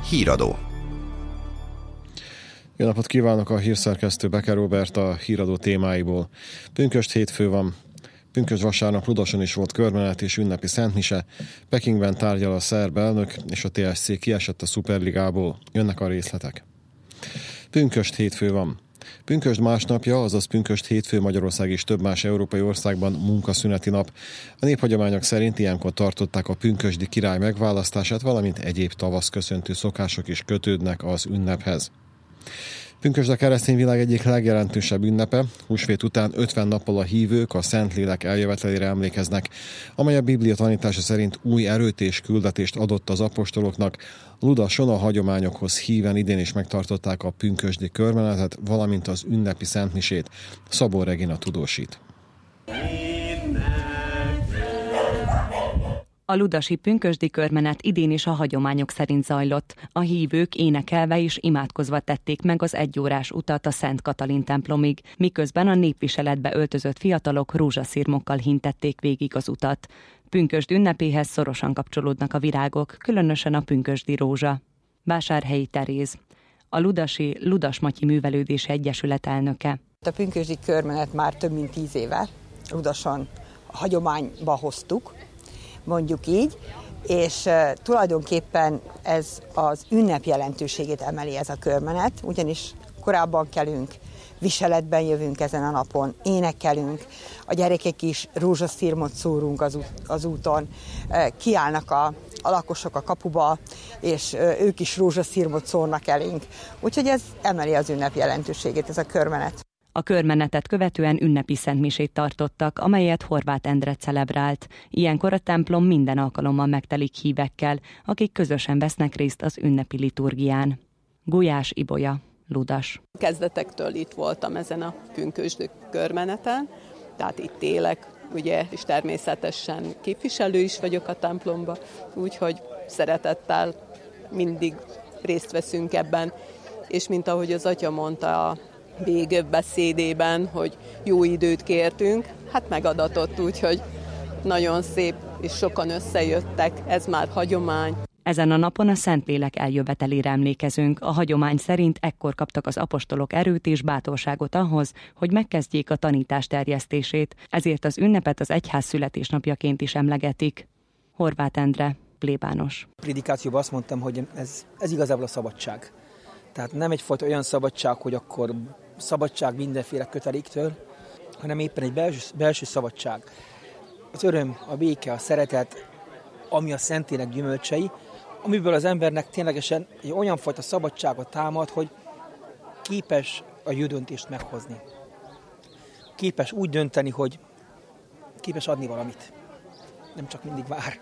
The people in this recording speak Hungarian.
Híradó. Jó napot kívánok, a hírszerkesztő Becker Róbert a híradó témáiból. Pünkösd hétfő van. Pünkösd vasárnap Ludoson is volt körmenet és ünnepi szentmise. Pekingben tárgyal a szerb elnök, és a TSC kiesett a Szuperligából. Jönnek a részletek. Pünkösd hétfő van. Pünkösd másnapja, azaz pünkösd hétfő Magyarország és több más európai országban munkaszüneti nap. A néphagyományok szerint ilyenkor tartották a pünkösdi király megválasztását, valamint egyéb tavasz köszöntő szokások is kötődnek az ünnephez. Pünkösd a keresztény világ egyik legjelentősebb ünnepe. Húsvét után 50 nappal a hívők a Szentlélek eljövetelére emlékeznek, amely a Biblia tanítása szerint új erőt és küldetést adott az apostoloknak. Ludason a hagyományokhoz híven idén is megtartották a pünkösdi körmenetet, valamint az ünnepi szentmisét. Szabó Regina tudósít. A ludasi pünkösdi körmenet idén is a hagyományok szerint zajlott. A hívők énekelve és imádkozva tették meg az egyórás utat a Szent Katalin templomig, miközben a népviseletbe öltözött fiatalok rózsaszirmokkal hintették végig az utat. Pünkösd ünnepéhez szorosan kapcsolódnak a virágok, különösen a pünkösdi rózsa. Vásárhelyi Teréz, a ludasi Ludas-Matyi Művelődési Egyesület elnöke. A pünkösdi körmenet már több mint 10 éve Ludason hagyományba hoztuk, mondjuk így, és tulajdonképpen ez az ünnep jelentőségét emeli ez a körmenet, ugyanis korábban kelünk, viseletben jövünk ezen a napon, énekelünk, a gyerekek is rózsaszirmot szórunk az úton, kiállnak a lakosok a kapuba, és ők is rózsaszirmot szórnak elénk, úgyhogy ez emeli az ünnep jelentőségét, ez a körmenet. A körmenetet követően ünnepi szentmisét tartottak, amelyet Horváth Endre celebrált. Ilyenkor a templom minden alkalommal megtelik hívekkel, akik közösen vesznek részt az ünnepi liturgián. Gulyás Ibolya, Ludas. Kezdetektől itt voltam ezen a pünkösdi körmeneten, tehát itt élek, ugye, és természetesen képviselő is vagyok a templomba, úgyhogy szeretettel mindig részt veszünk ebben, és mint ahogy az atya mondta a végbeszédében, hogy jó időt kértünk, hát megadatott, úgyhogy nagyon szép, és sokan összejöttek, ez már hagyomány. Ezen a napon a Szentlélek eljövetelére emlékezünk. A hagyomány szerint ekkor kaptak az apostolok erőt és bátorságot ahhoz, hogy megkezdjék a tanítás terjesztését, ezért az ünnepet az egyház születésnapjaként is emlegetik. Horváth Endre, plébános. A prédikációban azt mondtam, hogy ez igazából a szabadság. Tehát nem egyfajta olyan szabadság, hogy akkor szabadság mindenféle köteléktől, hanem éppen egy belső szabadság. Az öröm, a béke, a szeretet, ami a Szentlélek gyümölcsei, amiből az embernek ténylegesen egy olyan fajta szabadságot támad, hogy képes a jó döntést meghozni. Képes úgy dönteni, hogy képes adni valamit. Nem csak mindig vár.